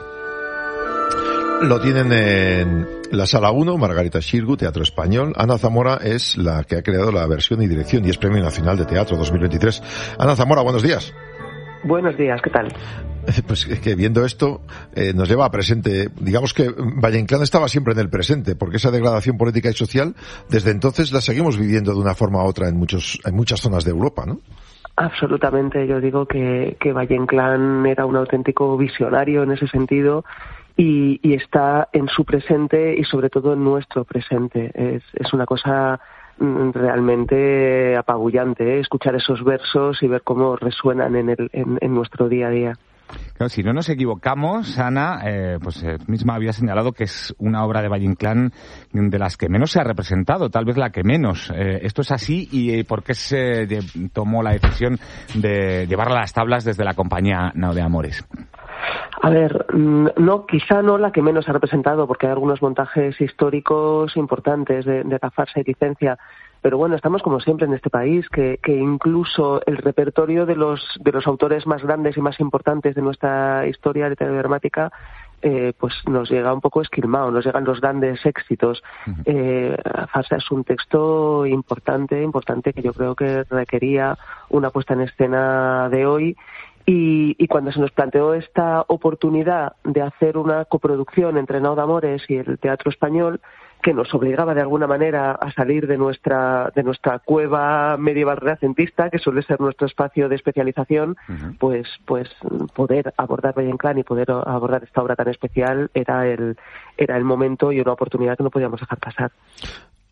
Lo tienen en la Sala uno, Margarita Xirgu, Teatro Español. Ana Zamora es la que ha creado la versión y dirección y es Premio Nacional de Teatro dos mil veintitrés. Ana Zamora, buenos días. Buenos días, ¿qué tal? Pues es que viendo esto eh, nos lleva a presente. Digamos que Valle Inclán estaba siempre en el presente, porque esa degradación política y social, desde entonces la seguimos viviendo de una forma u otra en muchos, en muchas zonas de Europa, ¿no? Absolutamente. Yo digo que, que Valle Inclán era un auténtico visionario en ese sentido y, y está en su presente y sobre todo en nuestro presente. Es, es una cosa realmente apabullante, ¿eh? Escuchar esos versos y ver cómo resuenan en, el, en, en nuestro día a día. Claro, si no nos equivocamos, Ana, eh, pues eh, misma había señalado que es una obra de Valle Inclán de las que menos se ha representado, tal vez la que menos. Eh, ¿Esto es así y eh, por qué se de, tomó la decisión de llevarla a las tablas desde la compañía Nao de Amores? A ver, no, quizá no la que menos ha representado, porque hay algunos montajes históricos importantes de, de la farsa y licencia. Pero bueno, estamos como siempre en este país, que, que incluso el repertorio de los, de los autores más grandes y más importantes de nuestra historia literaria eh, pues nos llega un poco esquilmado, nos llegan los grandes éxitos. Uh-huh. Eh, farsa es un texto importante, importante que yo creo que requería una puesta en escena de hoy. Y, y cuando se nos planteó esta oportunidad de hacer una coproducción entre Nao de Amores y el Teatro Español, que nos obligaba de alguna manera a salir de nuestra de nuestra cueva medieval renacentista, que suele ser nuestro espacio de especialización, uh-huh. pues pues poder abordar Valle Inclán y poder abordar esta obra tan especial era el era el momento y una oportunidad que no podíamos dejar pasar.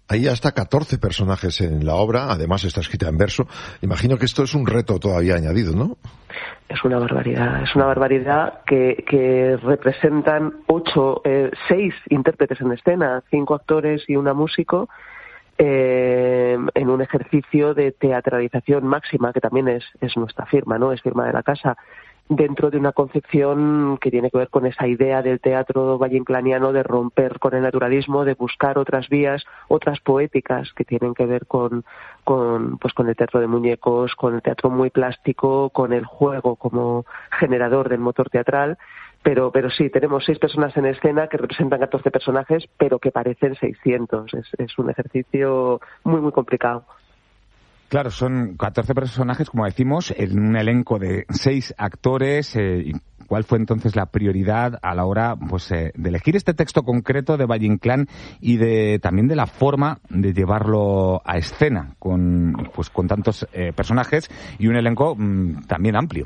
Hay hasta catorce personajes en la obra, además está escrita en verso. Imagino que esto es un reto todavía añadido, ¿no? Es una barbaridad, es una barbaridad que, que representan ocho, eh, seis intérpretes en escena, cinco actores y una músico, eh, en un ejercicio de teatralización máxima, que también es, es nuestra firma, ¿no? Es firma de la casa, dentro de una concepción que tiene que ver con esa idea del teatro valleinclaniano de romper con el naturalismo, de buscar otras vías, otras poéticas que tienen que ver con, con, pues con el teatro de muñecos, con el teatro muy plástico, con el juego como generador del motor teatral. Pero, pero sí, tenemos seis personas en escena que representan catorce personajes, pero que parecen seiscientos. Es, es un ejercicio muy, muy complicado. Claro, son catorce personajes, como decimos, en un elenco de seis actores. Eh, ¿Cuál fue entonces la prioridad a la hora pues, eh, de elegir este texto concreto de Valle Inclán y de también de la forma de llevarlo a escena con, pues, con tantos eh, personajes y un elenco mmm, también amplio?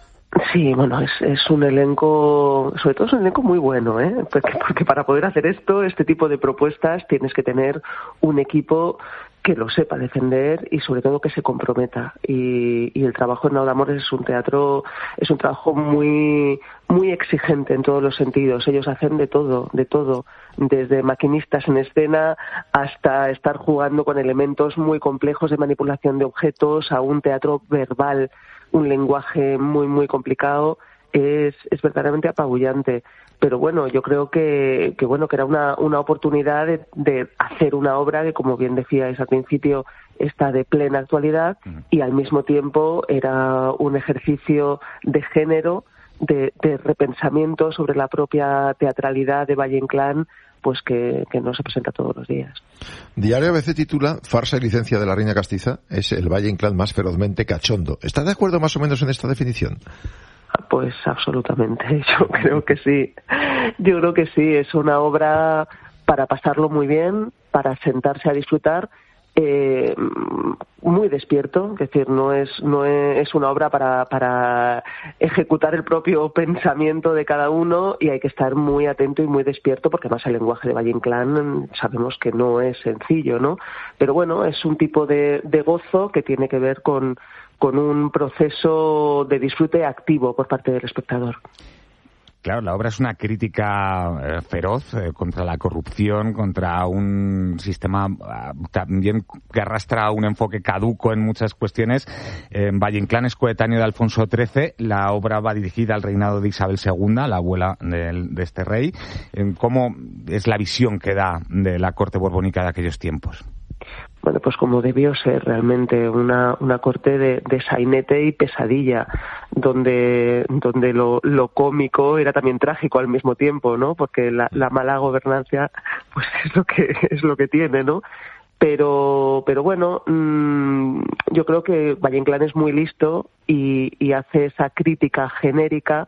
Sí, bueno, es, es un elenco, sobre todo es un elenco muy bueno, ¿eh? Porque, porque para poder hacer esto, este tipo de propuestas, tienes que tener un equipo que lo sepa defender y sobre todo que se comprometa. Y, y el trabajo en Nao Amores es un teatro, es un trabajo muy, muy exigente en todos los sentidos. Ellos hacen de todo, de todo, desde maquinistas en escena hasta estar jugando con elementos muy complejos de manipulación de objetos, a un teatro verbal, un lenguaje muy, muy complicado. Es, es verdaderamente apabullante. Pero bueno, yo creo que, que bueno que era una, una oportunidad de, de hacer una obra que, como bien decíais al principio, está de plena actualidad y al mismo tiempo era un ejercicio de género, de, de repensamiento sobre la propia teatralidad de Valle Inclán, pues que, que no se presenta todos los días. Diario A B C titula Farsa y licencia de la Reina Castiza es el Valle Inclán más ferozmente cachondo. ¿Está de acuerdo más o menos en esta definición? Pues absolutamente, yo creo que sí. Yo creo que sí, es una obra para pasarlo muy bien, para sentarse a disfrutar, eh, muy despierto, es decir, no es no es, es una obra para para ejecutar el propio pensamiento de cada uno y hay que estar muy atento y muy despierto porque además el lenguaje de Valle Inclán sabemos que no es sencillo, ¿no? Pero bueno, es un tipo de, de gozo que tiene que ver con con un proceso de disfrute activo por parte del espectador. Claro, la obra es una crítica eh, feroz eh, contra la corrupción, contra un sistema uh, también que arrastra un enfoque caduco en muchas cuestiones. Eh, Valle Inclán es coetáneo de Alfonso trece, la obra va dirigida al reinado de Isabel segunda, la abuela de, de este rey. Eh, ¿Cómo es la visión que da de la corte borbónica de aquellos tiempos? Bueno, pues como debió ser realmente una, una corte de, de sainete y pesadilla, donde, donde lo, lo cómico era también trágico al mismo tiempo, ¿no? Porque la, la mala gobernancia, pues es lo que, es lo que tiene, ¿no? Pero, pero bueno, mmm, yo creo que Valle Inclán es muy listo y, y hace esa crítica genérica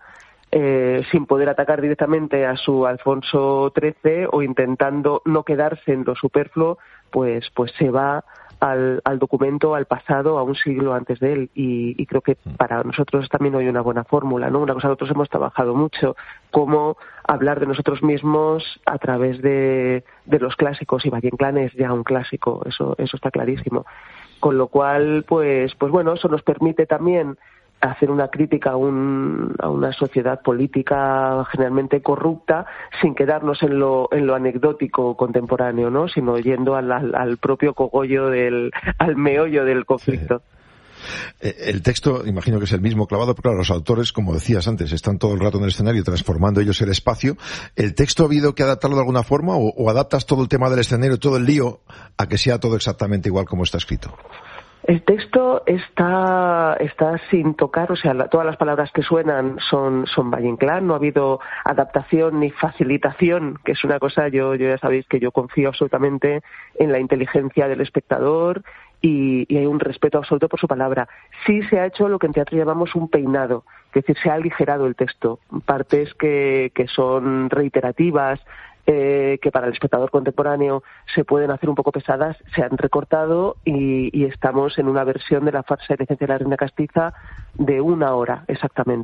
Eh, sin poder atacar directamente a su Alfonso trece o intentando no quedarse en lo superfluo, pues pues se va al, al documento, al pasado, a un siglo antes de él y, y creo que para nosotros también hay una buena fórmula, ¿no? Una cosa que nosotros hemos trabajado mucho, cómo hablar de nosotros mismos a través de, de los clásicos y Valle Inclán es ya un clásico, eso eso está clarísimo. Con lo cual, pues pues bueno, eso nos permite también hacer una crítica a, un, a una sociedad política generalmente corrupta sin quedarnos en lo, en lo anecdótico contemporáneo, ¿no? Sino yendo al, al, al propio cogollo, del, al meollo del conflicto. Sí. El texto, imagino que es el mismo clavado, pero claro, los autores, como decías antes, están todo el rato en el escenario transformando ellos el espacio. ¿El texto ha habido que adaptarlo de alguna forma o, o adaptas todo el tema del escenario, todo el lío, a que sea todo exactamente igual como está escrito? El texto está está sin tocar, o sea, la, todas las palabras que suenan son son Valle Inclán, no ha habido adaptación ni facilitación, que es una cosa, yo yo ya sabéis que yo confío absolutamente en la inteligencia del espectador y, y hay un respeto absoluto por su palabra. Sí se ha hecho lo que en teatro llamamos un peinado, es decir, se ha aligerado el texto, partes que, que son reiterativas, Eh, que para el espectador contemporáneo se pueden hacer un poco pesadas, se han recortado y, y estamos en una versión de la farsa y licencia de la Reina Castiza de una hora exactamente.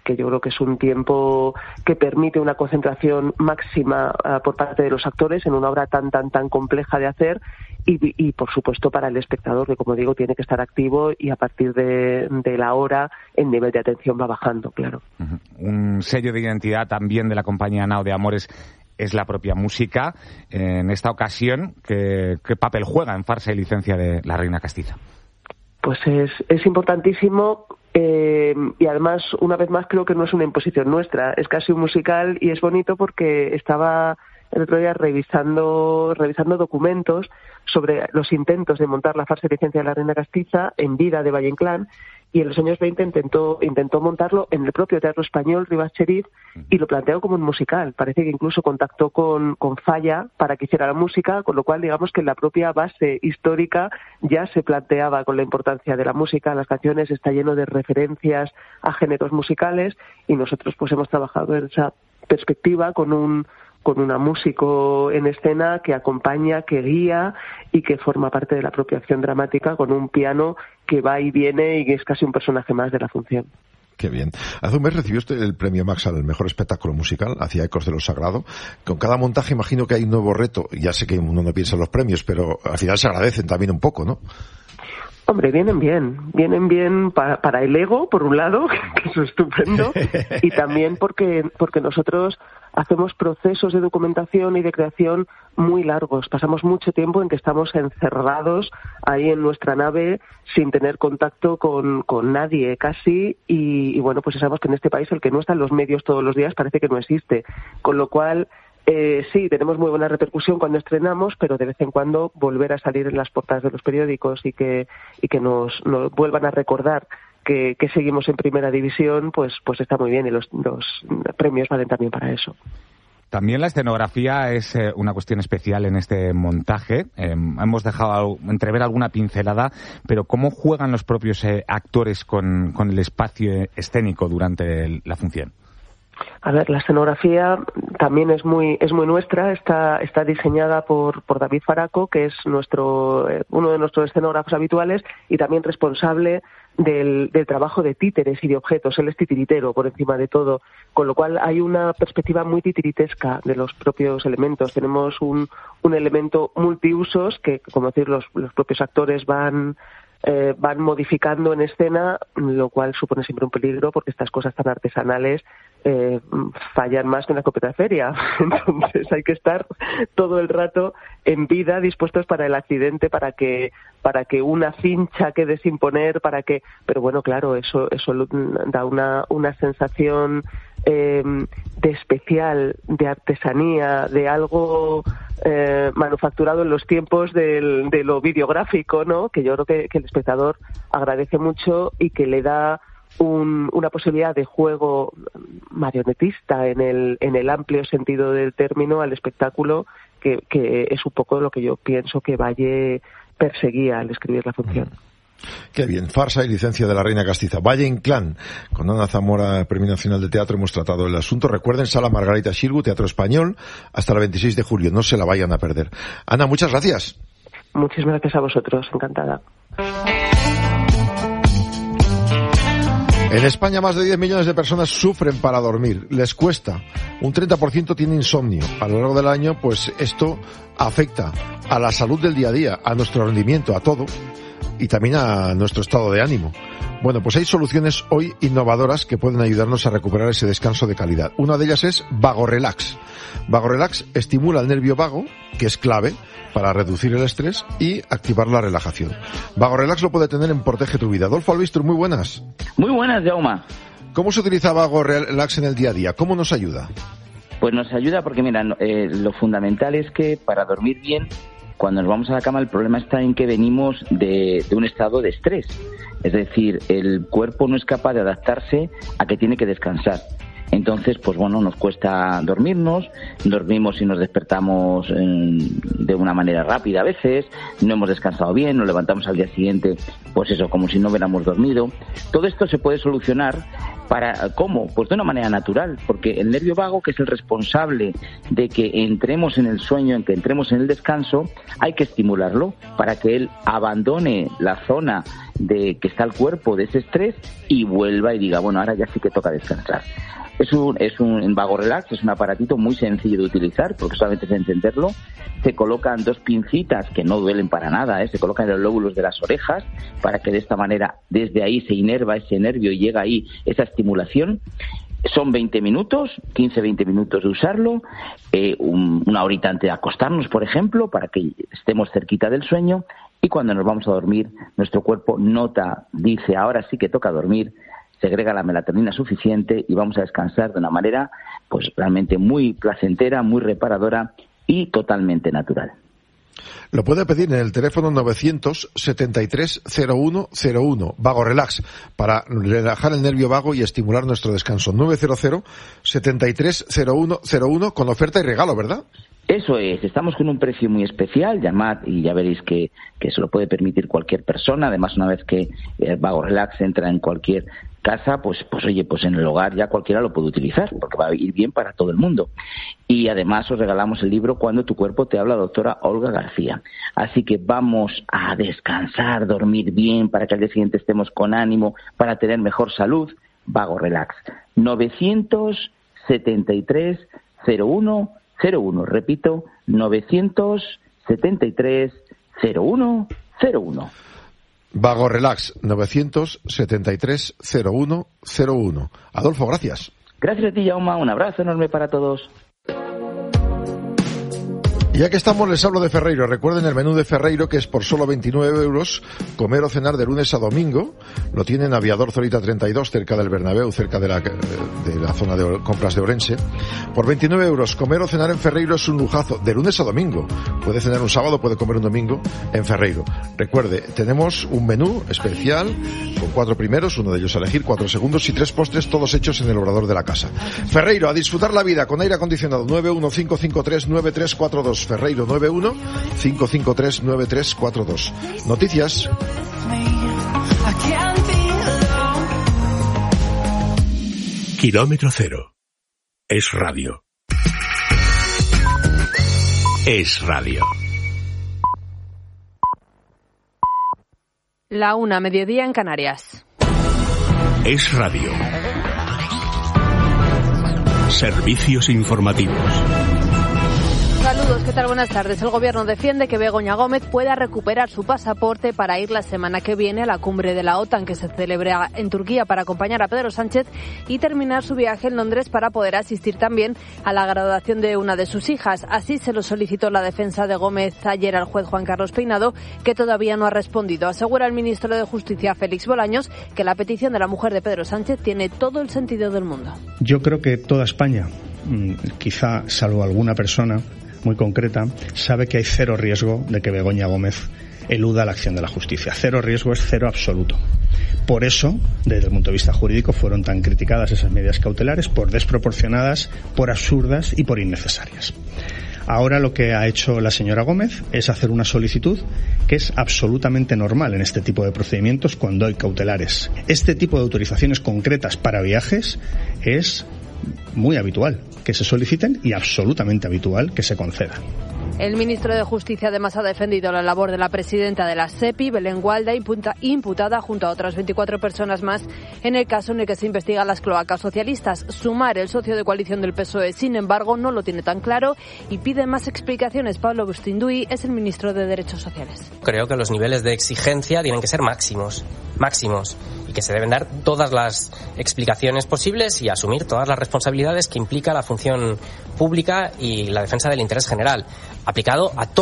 que yo creo que es un tiempo que permite una concentración máxima uh, por parte de los actores en una obra tan, tan, tan compleja de hacer y, y, por supuesto, para el espectador, que, como digo, tiene que estar activo y a partir de, de la hora el nivel de atención va bajando, claro. Uh-huh. Un sello de identidad también de la compañía Nao de Amores es la propia música. En esta ocasión, ¿qué, qué papel juega en Farsa y Licencia de La Reina Castiza? Pues es, es importantísimo. Eh, y además, una vez más, creo que no es una imposición nuestra, es casi un musical y es bonito porque estaba el otro día revisando revisando documentos sobre los intentos de montar la farsa y licencia de La Reina Castiza en vida de Valle Inclán, y en los años veinte intentó intentó montarlo en el propio Teatro Español Rivas Cherif y lo planteó como un musical. Parece que incluso contactó con, con Falla para que hiciera la música, con lo cual digamos que en la propia base histórica ya se planteaba con la importancia de la música. Las canciones está lleno de referencias a géneros musicales y nosotros pues hemos trabajado en esa perspectiva con un con una músico en escena que acompaña, que guía y que forma parte de la propia acción dramática con un piano que va y viene y que es casi un personaje más de la función. Qué bien. Hace un mes recibió usted el premio Max al mejor espectáculo musical, hacía Ecos de lo Sagrado. Con cada montaje imagino que hay un nuevo reto. Ya sé que uno no piensa en los premios, pero al final se agradecen también un poco, ¿no? Hombre, vienen bien, vienen bien para, para el ego, por un lado, que eso es estupendo, y también porque, porque nosotros hacemos procesos de documentación y de creación muy largos. Pasamos mucho tiempo en que estamos encerrados ahí en nuestra nave sin tener contacto con, con nadie casi, y, y bueno, pues sabemos que en este país el que no está en los medios todos los días parece que no existe, con lo cual Eh, sí, tenemos muy buena repercusión cuando estrenamos, pero de vez en cuando volver a salir en las portadas de los periódicos y que y que nos, nos vuelvan a recordar que, que seguimos en primera división, pues pues está muy bien y los, los premios valen también para eso. También la escenografía es eh, una cuestión especial en este montaje. Eh, hemos dejado entrever alguna pincelada, pero ¿cómo juegan los propios eh, actores con, con el espacio escénico durante el, la función? A ver, la escenografía también es muy es muy nuestra, está está diseñada por por David Faraco, que es nuestro eh, uno de nuestros escenógrafos habituales y también responsable del, del trabajo de títeres y de objetos. Él es titiritero por encima de todo, con lo cual hay una perspectiva muy titiritesca de los propios elementos. Tenemos un un elemento multiusos que, como decir, los los propios actores van Eh, van modificando en escena, lo cual supone siempre un peligro porque estas cosas tan artesanales eh, fallan más que una escopeta de feria. Entonces hay que estar todo el rato en vida, dispuestos para el accidente, para que para que una cincha quede sin poner, para que, pero bueno, claro, eso eso da una una sensación eh, de especial, de artesanía, de algo eh, manufacturado en los tiempos del, de lo videográfico, ¿no? Que yo creo que, que el espectador agradece mucho y que le da un, una posibilidad de juego marionetista en el en el amplio sentido del término al espectáculo, que, que es un poco lo que yo pienso que Valle perseguía al escribir la función. Qué bien, Farsa y Licencia de La Reina Castiza. Valle Inclán, con Ana Zamora, Premio Nacional de Teatro, hemos tratado el asunto. Recuerden, Sala Margarita Xirgu, Teatro Español, hasta el veintiséis de julio. No se la vayan a perder. Ana, muchas gracias. Muchísimas gracias a vosotros, encantada. En España más de diez millones de personas sufren para dormir, les cuesta. Un treinta por ciento tiene insomnio. A lo largo del año, pues esto afecta a la salud del día a día, a nuestro rendimiento, a todo, y también a nuestro estado de ánimo. Bueno, pues hay soluciones hoy innovadoras que pueden ayudarnos a recuperar ese descanso de calidad. Una de ellas es VagoRelax. VagoRelax estimula el nervio vago, que es clave para reducir el estrés y activar la relajación. VagoRelax lo puede tener en Protege tu Vida. Adolfo Albistur, muy buenas. Muy buenas, Jaume. ¿Cómo se utiliza VagoRelax en el día a día? ¿Cómo nos ayuda? Pues nos ayuda porque, mira, eh, lo fundamental es que para dormir bien, cuando nos vamos a la cama, el problema está en que venimos de, de un estado de estrés. Es decir, el cuerpo no es capaz de adaptarse a que tiene que descansar. Entonces, pues bueno, nos cuesta dormirnos, dormimos y nos despertamos eh, de una manera rápida a veces, no hemos descansado bien, nos levantamos al día siguiente, pues eso, como si no hubiéramos dormido. Todo esto se puede solucionar para, ¿cómo? Pues de una manera natural, porque el nervio vago, que es el responsable de que entremos en el sueño, en que entremos en el descanso, hay que estimularlo para que él abandone la zona de que está el cuerpo de ese estrés y vuelva y diga, bueno, ahora ya sí que toca descansar. Es un, es un Vago Relax, es un aparatito muy sencillo de utilizar, porque solamente es encenderlo. Se colocan dos pincitas que no duelen para nada, ¿eh? Se colocan en los lóbulos de las orejas para que de esta manera desde ahí se inerva ese nervio y llega ahí esa estimulación. Son veinte minutos, quince a veinte minutos de usarlo, eh, un, una horita antes de acostarnos, por ejemplo, para que estemos cerquita del sueño, y cuando nos vamos a dormir, nuestro cuerpo nota, dice, ahora sí que toca dormir, segrega la melatonina suficiente y vamos a descansar de una manera pues realmente muy placentera, muy reparadora y totalmente natural. Lo puede pedir en el teléfono novecientos setenta y tres cero uno cero uno, Vago Relax, para relajar el nervio vago y estimular nuestro descanso. novecientos setenta y tres cero uno cero uno con oferta y regalo, ¿verdad? Eso es, estamos con un precio muy especial, llamad y ya veréis que, que se lo puede permitir cualquier persona. Además, una vez que el Vago Relax entra en cualquier casa, pues, pues oye, pues en el hogar ya cualquiera lo puede utilizar, porque va a ir bien para todo el mundo. Y además os regalamos el libro Cuando tu cuerpo te habla, doctora Olga García. Así que vamos a descansar, dormir bien, para que al día siguiente estemos con ánimo, para tener mejor salud. Vago Relax. novecientos setenta y tres cero uno cero uno, repito, novecientos setenta y tres cero uno cero uno. Vago Relax, novecientos setenta y tres cero uno cero uno. Adolfo, gracias. Gracias a ti, Jaume. Un abrazo enorme para todos. Ya que estamos, les hablo de Ferreiro. Recuerden el menú de Ferreiro, que es por solo veintinueve euros, comer o cenar de lunes a domingo. Lo tiene en Aviador Zorita treinta y dos, cerca del Bernabéu, cerca de la, de la zona de compras de Orense. Por veintinueve euros, comer o cenar en Ferreiro es un lujazo, de lunes a domingo. Puede cenar un sábado, puede comer un domingo en Ferreiro. Recuerde, tenemos un menú especial con cuatro primeros, uno de ellos a elegir, cuatro segundos y tres postres, todos hechos en el obrador de la casa. Ferreiro, a disfrutar la vida con aire acondicionado. nueve uno cinco cinco tres nueve tres cuatro dos. Ferreiro, nueve uno cinco cinco tres nueve tres cuatro dos. Noticias. Kilómetro cero. Es radio. Es radio. La una, mediodía en Canarias. Es radio. Servicios informativos. Saludos, ¿qué tal? Buenas tardes. El Gobierno defiende que Begoña Gómez pueda recuperar su pasaporte para ir la semana que viene a la cumbre de la OTAN, que se celebra en Turquía, para acompañar a Pedro Sánchez y terminar su viaje en Londres para poder asistir también a la graduación de una de sus hijas. Así se lo solicitó la defensa de Gómez ayer al juez Juan Carlos Peinado, que todavía no ha respondido. Asegura el ministro de Justicia, Félix Bolaños, que la petición de la mujer de Pedro Sánchez tiene todo el sentido del mundo. Yo creo que toda España, quizá salvo alguna persona muy concreta, sabe que hay cero riesgo de que Begoña Gómez eluda la acción de la justicia. Cero riesgo es cero absoluto. Por eso, desde el punto de vista jurídico, fueron tan criticadas esas medidas cautelares, por desproporcionadas, por absurdas y por innecesarias. Ahora lo que ha hecho la señora Gómez es hacer una solicitud que es absolutamente normal en este tipo de procedimientos cuando hay cautelares. Este tipo de autorizaciones concretas para viajes es muy habitual que se soliciten y absolutamente habitual que se concedan. El ministro de Justicia además ha defendido la labor de la presidenta de la SEPI, Belén Gualda, imputada junto a otras veinticuatro personas más en el caso en el que se investigan las cloacas socialistas. Sumar, el socio de coalición del P S O E, sin embargo, no lo tiene tan claro y pide más explicaciones. Pablo Bustinduy es el ministro de Derechos Sociales. Creo que los niveles de exigencia tienen que ser máximos, máximos, y que se deben dar todas las explicaciones posibles y asumir todas las responsabilidades que implica la función pública y la defensa del interés general, aplicado a todos